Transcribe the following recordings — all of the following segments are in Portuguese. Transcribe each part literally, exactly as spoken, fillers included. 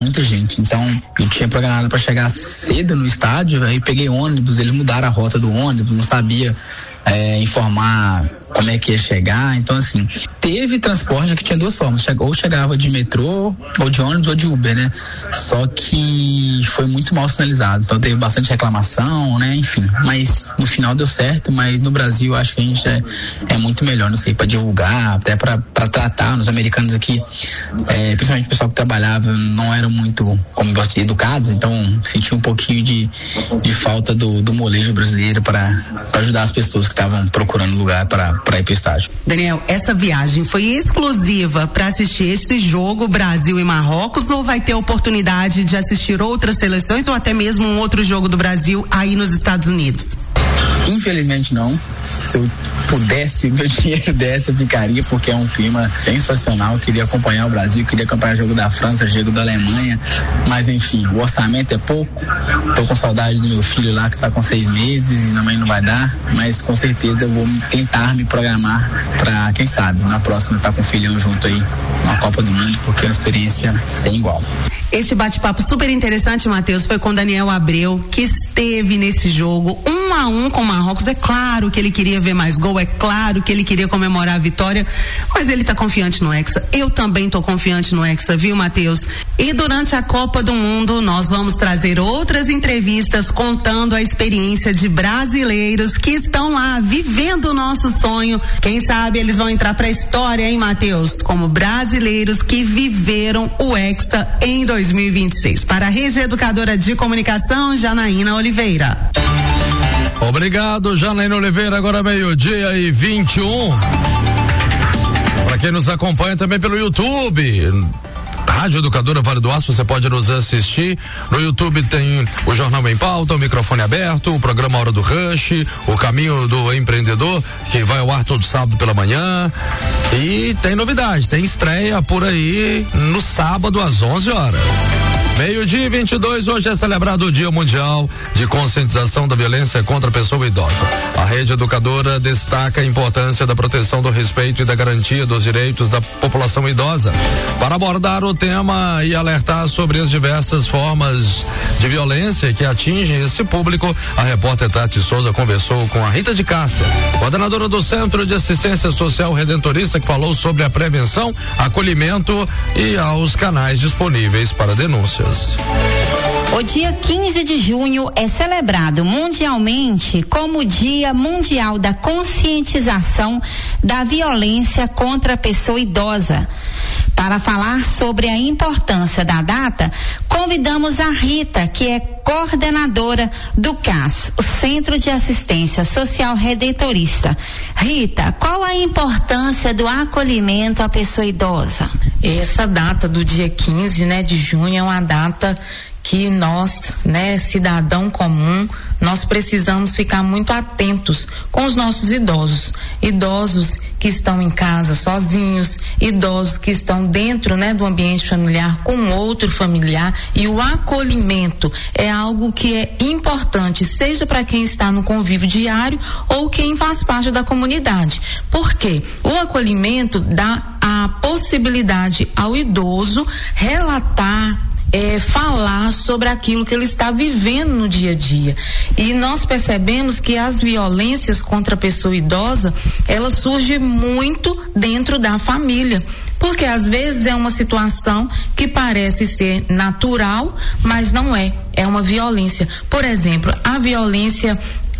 muita gente. Então, eu tinha programado para chegar cedo no estádio, aí peguei ônibus, eles mudaram a rota do ônibus, não sabia é, informar como é que ia chegar. Então, assim, teve transporte que tinha duas formas, ou chegava de metrô, ou de ônibus, ou de Uber, né? Só que foi muito mal sinalizado, então teve bastante reclamação, né? Enfim, mas no final deu certo, mas no Brasil eu acho que a gente é, é muito melhor, não sei, para divulgar, até para tratar. Os americanos aqui, é, principalmente o pessoal que trabalhava, não eram muito, como eu gosto de, educados, então senti um pouquinho de, de falta do, do molejo brasileiro para ajudar as pessoas que estavam procurando lugar para ir para o estádio. Daniel, essa viagem foi exclusiva para assistir esse jogo Brasil e Marrocos, ou vai ter oportunidade de assistir outras seleções ou até mesmo um outro jogo do Brasil aí nos Estados Unidos? Infelizmente não. Se eu pudesse, meu dinheiro desse, eu ficaria, porque é um clima sensacional. Eu queria acompanhar o Brasil, queria acompanhar o jogo da França, jogo da Alemanha, mas enfim, o orçamento é pouco. Tô com saudade do meu filho lá que tá com seis meses e também não vai dar, mas com certeza eu vou tentar me programar para, quem sabe, na próxima estar tá com o filhão junto aí na Copa do Mundo, porque é uma experiência sem igual. Este bate-papo super interessante, Matheus, foi com Daniel Abreu, que esteve nesse jogo um a um com o Marrocos. É claro que ele queria ver mais gol, é claro que ele queria comemorar a vitória, mas ele tá confiante no Hexa. Eu também tô confiante no Hexa, viu, Matheus? E durante a Copa do Mundo nós vamos trazer outras entrevistas contando a experiência de brasileiros que estão lá vivendo o nosso sonho. Quem sabe eles vão entrar pra história, hein, Matheus? Como brasileiros que viveram o Hexa em dois mil e vinte e seis. Para a Rede Educadora de Comunicação, Janaína Oliveira. Obrigado, Janaína Oliveira. Agora meio-dia e vinte e um. Para quem nos acompanha também pelo YouTube, Rádio Educadora Vale do Aço, você pode nos assistir. No YouTube tem o Jornal em Pauta, o microfone aberto, o programa Hora do Rush, o Caminho do Empreendedor, que vai ao ar todo sábado pela manhã. E tem novidade, tem estreia por aí no sábado às onze horas. Meio-dia e vinte e dois, hoje é celebrado o Dia Mundial de Conscientização da Violência contra a Pessoa Idosa. A Rede Educadora destaca a importância da proteção do respeito e da garantia dos direitos da população idosa. Para abordar o tema e alertar sobre as diversas formas de violência que atingem esse público, a repórter Tati Souza conversou com a Rita de Cássia, coordenadora do Centro de Assistência Social Redentorista, que falou sobre a prevenção, acolhimento e aos canais disponíveis para denúncia. O dia quinze de junho é celebrado mundialmente como o Dia Mundial da Conscientização da Violência contra a Pessoa Idosa. Para falar sobre a importância da data, convidamos a Rita, que é coordenadora do C A S, o Centro de Assistência Social Redentorista. Rita, qual a importância do acolhimento à pessoa idosa? Essa data do dia quinze, né, de junho é uma data que nós, né, cidadão comum, nós precisamos ficar muito atentos com os nossos idosos. Idosos que estão em casa sozinhos, idosos que estão dentro, né, do ambiente familiar com outro familiar, e o acolhimento é algo que é importante, seja para quem está no convívio diário ou quem faz parte da comunidade. Por quê? O acolhimento dá a possibilidade ao idoso relatar, É, falar sobre aquilo que ele está vivendo no dia a dia. E nós percebemos que as violências contra a pessoa idosa, ela surge muito dentro da família. Porque às vezes é uma situação que parece ser natural, mas não é. É uma violência. Por exemplo, a violência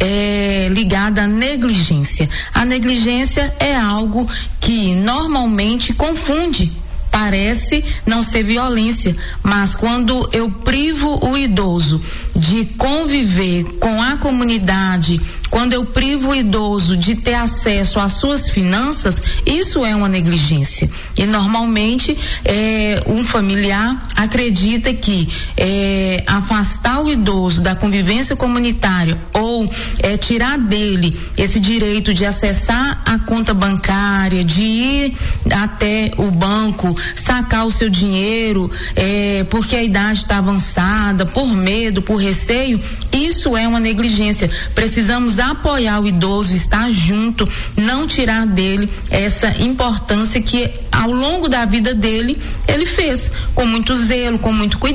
É, ligada à negligência. A negligência é algo que normalmente confunde. Parece não ser violência, mas quando eu privo o idoso de conviver com a comunidade, quando eu privo o idoso de ter acesso às suas finanças, isso é uma negligência. E normalmente é, um familiar acredita que é, afastar o idoso da convivência comunitária ou é, tirar dele esse direito de acessar a conta bancária, de ir até o banco, sacar o seu dinheiro, é, porque a idade está avançada, por medo, por receio, isso é uma negligência. Precisamos apoiar o idoso, estar junto, não tirar dele essa importância que ao longo da vida dele ele fez com muito zelo, com muito cuidado.